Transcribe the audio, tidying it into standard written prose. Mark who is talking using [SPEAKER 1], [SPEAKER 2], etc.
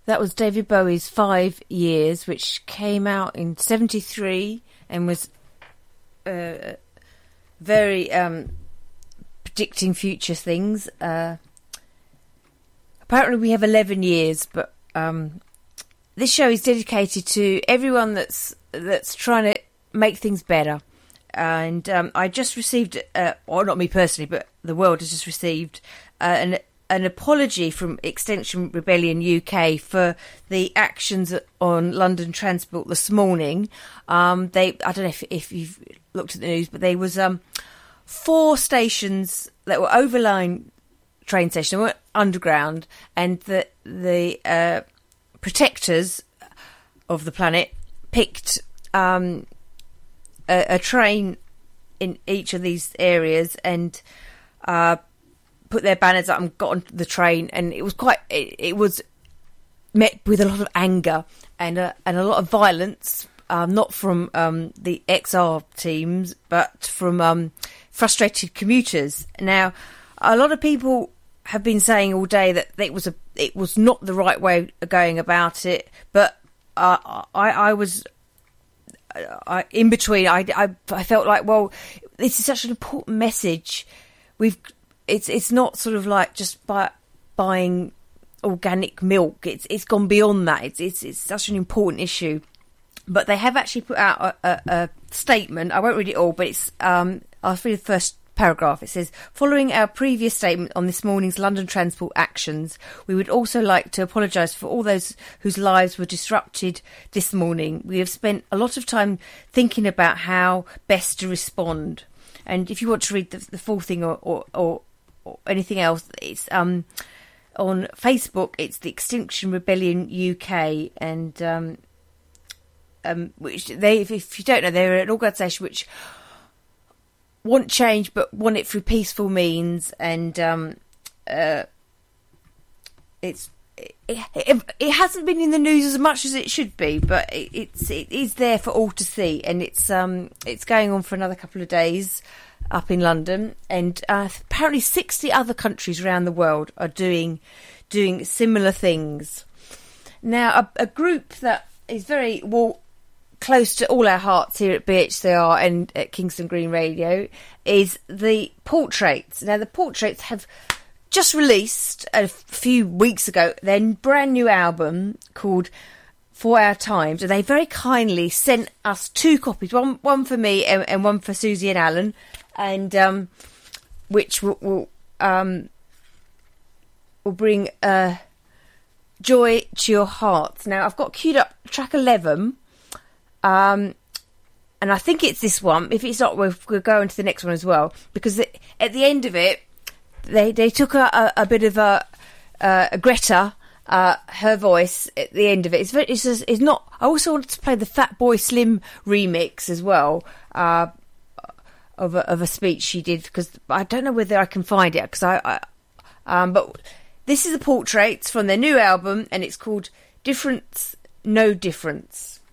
[SPEAKER 1] That was David Bowie's 5 Years, which came out in 1973 and was very predicting future things. Apparently we have 11 years, but this show is dedicated to everyone that's trying to make things better. And I just received, or not me personally, but the world has just received an apology from Extinction Rebellion UK for the actions on London Transport this morning. I don't know if you've looked at the news, but there was 4 stations that were overline train stations, they weren't underground, and the protectors of the planet picked a train in each of these areas and put their banners up and got on the train, and it was met with a lot of anger and a lot of violence, not from the XR teams, but from frustrated commuters. Now, a lot of people have been saying all day that it was not the right way of going about it, but I was in between. I felt like, well, this is such an important message. It's not sort of like just buying organic milk. It's gone beyond that. It's such an important issue. But they have actually put out a statement. I won't read it all, but it's I'll read the first paragraph. It says, following our previous statement on this morning's London Transport actions, we would also like to apologise for all those whose lives were disrupted this morning. We have spent a lot of time thinking about how best to respond. And if you want to read the full thing or anything else, it's on Facebook. It's the Extinction Rebellion UK, and which if you don't know, they're an organisation which want change but want it through peaceful means, and it hasn't been in the news as much as it should be, but it is there for all to see, and it's going on for another couple of days up in London, and apparently 60 other countries around the world are doing similar things. Now, a group that is very close to all our hearts here at BHCR and at Kingston Green Radio is the Portraits. Now, the Portraits have just released a few weeks ago their brand new album called For Our Times, and they very kindly sent us 2 copies, one for me and one for Susie and Alan, and which will bring joy to your hearts. Now, I've got queued up track 11. And I think it's this one. If it's not, we'll go into the next one as well. Because at the end of it, they took a bit of a Greta, her voice at the end of it. It's not. I also wanted to play the Fatboy Slim remix as well of a speech she did, because I don't know whether I can find it. But this is the Portraits from their new album, and it's called Difference, No Difference.